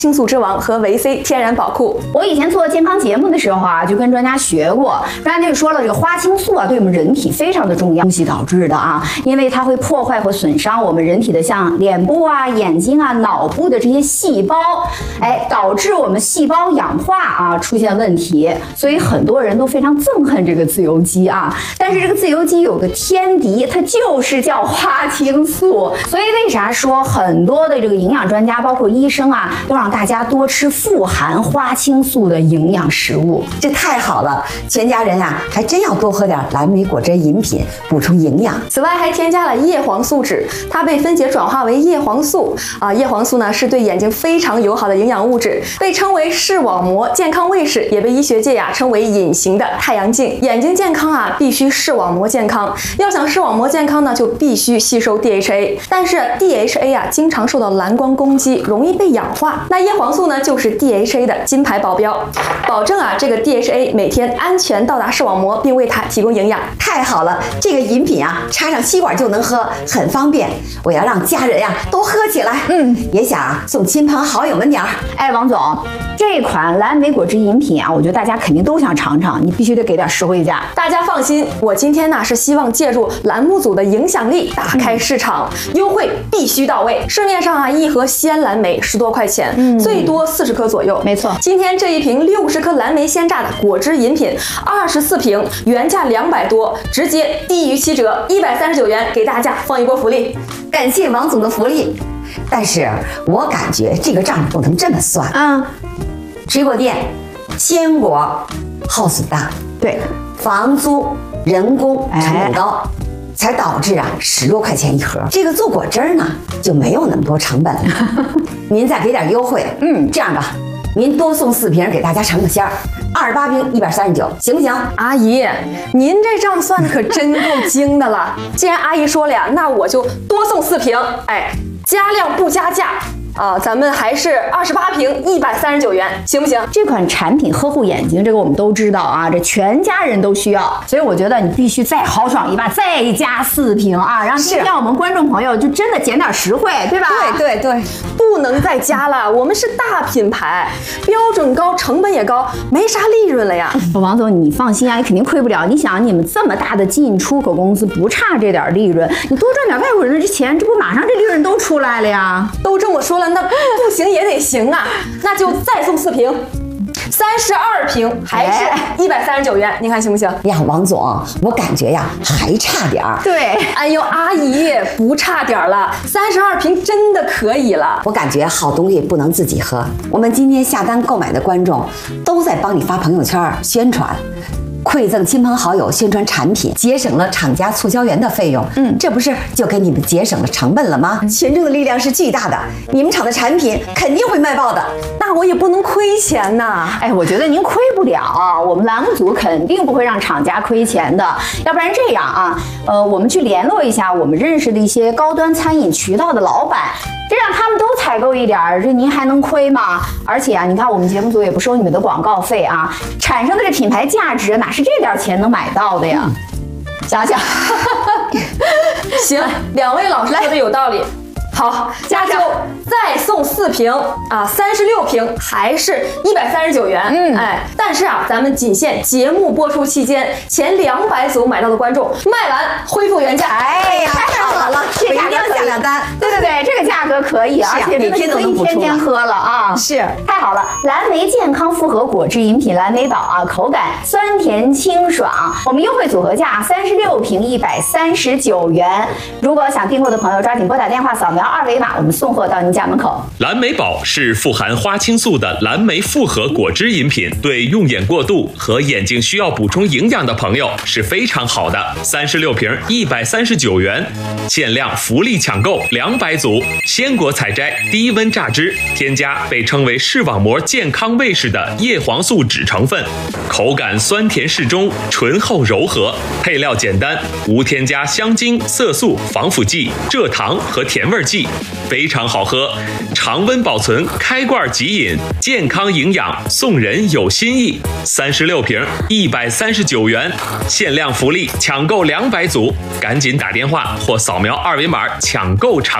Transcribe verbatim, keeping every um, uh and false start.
青素之王和维 C 天然宝库。 我以前做健康节目的时候啊，就跟专家学过，专家就说了，这个花青素啊，对我们人体非常的重要，东西导致的啊，因为它会破坏和损伤我们人体的像脸部啊、眼睛啊、脑部的这些细胞，哎，导致我们细胞氧化啊出现问题，所以很多人都非常憎恨这个自由基啊。但是这个自由基有个天敌，它就是叫花青素。所以为啥说很多的这个营养专家，包括医生啊，都让大家多吃富含花青素的营养食物？ 这太好了，全家人啊还真要多喝点蓝莓果汁饮品，补充营养。 此外还添加了叶黄素酯，它被分解转化为叶黄素啊。叶黄素呢是对眼睛非常友好的营养物质，被称为视网膜健康卫士，也被医学界呀、啊、称为隐形的太阳镜。眼睛健康啊，必须视网膜健康。要想视网膜健康呢，就必须吸收 D H A。但是 D H A 啊，经常受到蓝光攻击，容易被氧化。那叶黄素呢，就是 D H A 的金牌保镖，保证啊这个 D H A 每天安全到达视网膜，并为它提供营养。 太好了，这个饮品啊，插上吸管就能喝，很方便。我要让家人呀、啊、都喝起来。嗯，也想啊送亲朋好友们点儿。 哎，王总，这款蓝莓果汁饮品啊，我觉得大家肯定都想尝尝，你必须得给点实惠价。 大家放心，我今天呢是希望借助栏目组的影响力打开市场，嗯、优惠必须到位。市面上啊一盒鲜蓝莓十多块钱，嗯、最多四十克左右。 没错， 今天这一瓶六十克蓝莓鲜榨的果汁饮品，二十四瓶，原价两百多，直接低于七折，一百三十九元，给大家放一波福利。 感谢王总的福利，但是我感觉这个账不能这么算啊。水果店，鲜果耗损大， 对， 房租、人工成本高。哎，才导致啊十多块钱一盒。这个做果汁呢就没有那么多成本了。您再给点优惠，嗯，这样吧，您多送四瓶给大家尝个鲜儿，二十八瓶一百三十九，行不行？ 阿姨，您这账算的可真够精的了。既然阿姨说了呀，那我就多送四瓶，哎，加量不加价。啊，咱们还是二十八瓶一百三十九元，行不行？ 这款产品呵护眼睛，这个我们都知道啊，这全家人都需要，所以我觉得你必须再豪爽一把，再加四瓶啊，让今天我们观众朋友就真的捡点实惠，对吧？ 对对对， 不能再加了，我们是大品牌，标准高，成本也高，没啥利润了呀。 王总，你放心啊，你肯定亏不了。你想，你们这么大的进出口公司，不差这点利润，你多赚点外国人的这钱，这不马上这利润都出来了呀？ 都这么说了，那不行也得行啊，那就再送四瓶，三十二瓶，还是一百三十九元，你看行不行？ 呀，王总，我感觉呀还差点儿。 对，哎呦，阿姨不差点了，三十二瓶真的可以了。 我感觉好东西不能自己喝，我们今天下单购买的观众都在帮你发朋友圈宣传。馈赠亲朋好友宣传产品，节省了厂家促销员的费用，嗯，这不是就给你们节省了成本了吗？嗯、群众的力量是巨大的，你们厂的产品肯定会卖爆的。 那我也不能亏钱呐！ 哎，我觉得您亏不了，我们栏目组肯定不会让厂家亏钱的。要不然这样啊，呃，我们去联络一下我们认识的一些高端餐饮渠道的老板。这让他们都采购一点儿，这您还能亏吗？而且啊，你看我们节目组也不收你们的广告费啊，产生的这品牌价值哪是这点钱能买到的呀？嗯、想想， 行，两位老师说的有道理。好，那就再送四瓶啊，三十六瓶还是一百三十九元。嗯，哎，但是啊，咱们仅限节目播出期间前两百组买到的观众，卖完恢复原价。 哎呀，太好了，这价格下两单。对对对，这个价格可以，而且每天都能补充， 天天喝了啊。 是， 太好了，蓝莓健康复合果汁饮品蓝莓宝啊，口感酸甜清爽，我们优惠组合价三十六瓶一百三十九元。如果想订购的朋友，抓紧拨打电话扫描二维码，我们送货到您家门口。 蓝莓宝是富含花青素的蓝莓复合果汁饮品，对用眼过度和眼睛需要补充营养的朋友是非常好的。三十六瓶一百三十九元，限量福利抢购两百组，鲜果采摘，低温榨汁，添加被称为视网膜健康卫士的叶黄素酯成分，口感酸甜适中，醇厚柔和，配料简单，无添加香精、色素、防腐剂、蔗糖和甜味剂，非常好喝，常温保存，开罐即饮，健康营养，送人有新意。三十六瓶一百三十九元，限量福利，抢购两百组，赶紧打电话或扫描二维码抢购尝。